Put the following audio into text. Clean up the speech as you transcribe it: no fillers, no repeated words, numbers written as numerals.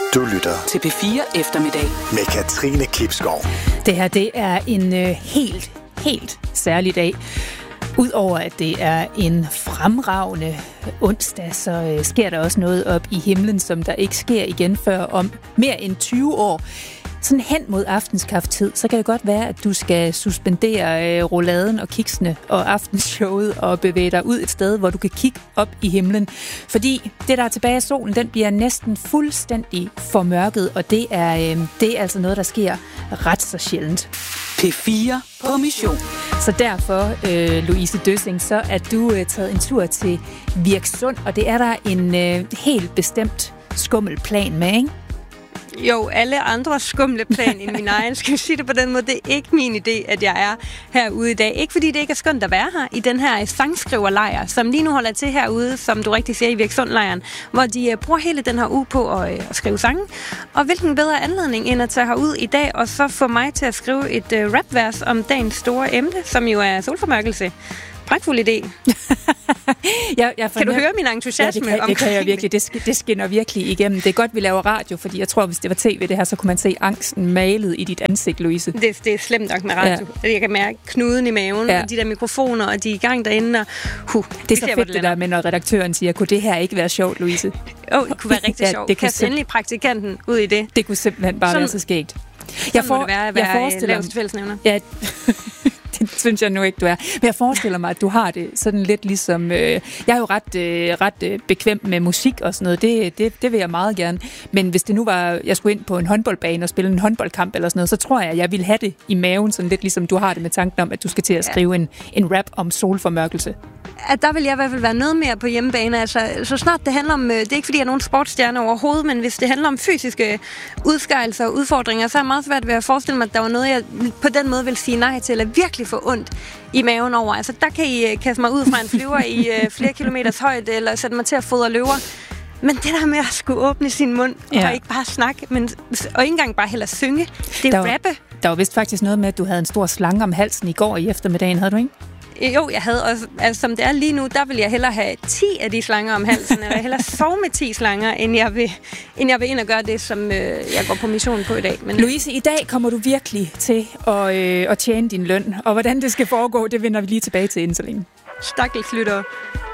Du lytter til P4 Eftermiddag med Katrine Klipskov. Det her, det er en helt særlig dag. Udover at det er en fremragende onsdag, så sker der også noget op i himlen, som der ikke sker igen før om mere end 20 år. Sådan hen mod aftenskaftetid, så kan det godt være, at du skal suspendere rouladen og kiksene og aftenshowet og bevæge dig ud et sted, hvor du kan kigge op i himlen. Fordi det, der er tilbage af solen, den bliver næsten fuldstændig formørket, og det er altså noget, der sker ret så sjældent. P4 på mission. Så derfor, Louise Døssing, så er du taget en tur til Virksund, og det er der en helt bestemt skummelplan med, ikke? Jo, alle andre skumle plan end min egen. Skal vi sige det på den måde? Det er ikke min idé, at jeg er herude i dag. Ikke fordi det ikke er skønt at være her i den her sangskriverlejr, som lige nu holder til herude, som du rigtig siger, i Virksundlejren, hvor de bruger hele den her uge på at skrive sange. Og hvilken bedre anledning end at tage herud i dag, og så få mig til at skrive et rapvers om dagens store emne, som jo er solformørkelse. Pragtfuld idé. Kan du høre min entusiasme? Ja, det kan jeg virkelig. Det skinner virkelig igennem. Det er godt, vi laver radio, fordi jeg tror, hvis det var tv det her, så kunne man se angsten malet i dit ansigt, Louise. Det er slemt nok med radio. Ja. Jeg kan mærke knuden i maven, og de der mikrofoner, og de er i gang derinde. Og, det er så fedt det der med, når redaktøren siger, kunne det her ikke være sjovt, Louise? Det kunne være rigtig sjovt. Kast endelig praktikanten ud i det. Det kunne simpelthen bare være så skægt. Jeg forestiller laveste fællesnævner. Ja, det synes jeg nu ikke, du er. Men jeg forestiller mig, at du har det sådan lidt ligesom... jeg er jo ret bekvem med musik og sådan noget. Det vil jeg meget gerne. Men hvis det nu var, jeg skulle ind på en håndboldbane og spille en håndboldkamp eller sådan noget, så tror jeg ville have det i maven, sådan lidt ligesom du har det med tanken om, at du skal til at skrive en rap om solformørkelse. At der vil jeg i hvert fald være noget mere på hjemmebane. Altså, så snart det handler om, det er ikke fordi jeg er nogen sportsstjerne overhovedet, men hvis det handler om fysiske udskejelser og udfordringer, så er det meget svært ved at forestille mig, at der var noget, jeg på den måde vil sige nej til, eller virkelig få ondt i maven over. Altså, der kan I kaste mig ud fra en flyver i flere kilometers højde, eller sætte mig til at fodre løver. Men det der med at skulle åbne sin mund, og ikke bare snakke, og ikke engang bare heller synge, det er rappe. Der var vist faktisk noget med, at du havde en stor slange om halsen i går i eftermiddagen, havde du ikke? Jo, jeg havde også, altså som det er lige nu, der vil jeg hellere have 10 af de slanger om halsen, eller hellere sove med 10 slanger, end jeg vil ind og gøre det, som jeg går på mission på i dag. Men Louise, i dag kommer du virkelig til at tjene din løn, og hvordan det skal foregå, det vender vi lige tilbage til inden så længe. Stakkels lyttere.